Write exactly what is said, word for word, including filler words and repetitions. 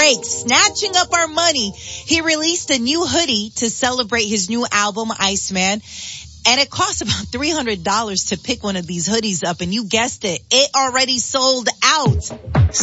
Drake, snatching up our money. He released a new hoodie to celebrate his new album, Iceman. And it costs about three hundred dollars to pick one of these hoodies up. And you guessed it, it already sold out.